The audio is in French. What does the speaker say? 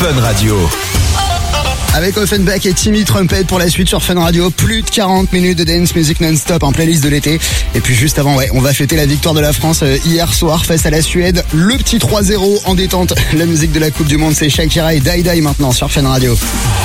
Fun Radio. Avec Offenbach et Timmy Trumpet pour la suite sur Fun Radio. Plus de 40 minutes de dance music non-stop en playlist de l'été. Et puis juste avant, on va fêter la victoire de la France hier soir face à la Suède. Le petit 3-0 en détente. La musique de la Coupe du Monde, c'est Shakira et Die Die maintenant sur Fun Radio.